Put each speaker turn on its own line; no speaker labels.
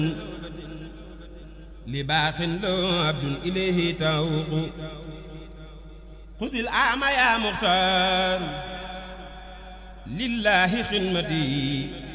لباخ لو عبد إليه توق خذ الأعمى يا مختار لله خدمتي